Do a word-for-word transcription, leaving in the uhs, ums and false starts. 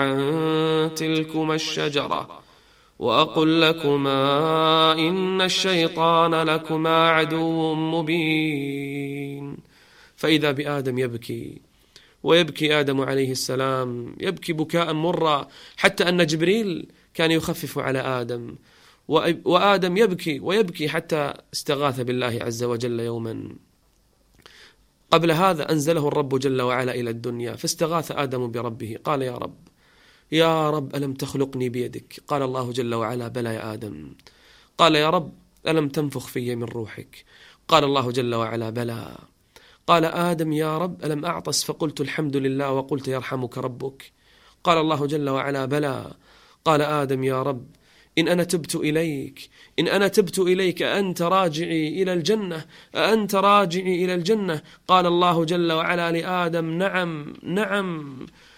عن تلكما الشجرة وأقل لكما إن الشيطان لكما عدو مبين. فإذا بآدم يبكي، ويبكي آدم عليه السلام، يبكي بكاء مرا، حتى أن جبريل كان يخفف على آدم، وآدم يبكي ويبكي حتى استغاث بالله عز وجل يوما. قبل هذا أنزله الرب جل وعلا إلى الدنيا، فاستغاث آدم بربه، قال يا رب يا رب ألم تخلقني بيدك؟ قال الله جل وعلا بلى يا آدم. قال يا رب ألم تنفخ في من روحك؟ قال الله جل وعلا بلى. قال آدم يا رب ألم أعطس فقلت الحمد لله وقلت يرحمك ربك؟ قال الله جل وعلا بلى. قال آدم يا رب إن أنا تبت إليك إن أنا تبت إليك أنت راجعي إلى الجنة أنت راجعي إلى الجنة؟ قال الله جل وعلا لآدم نعم نعم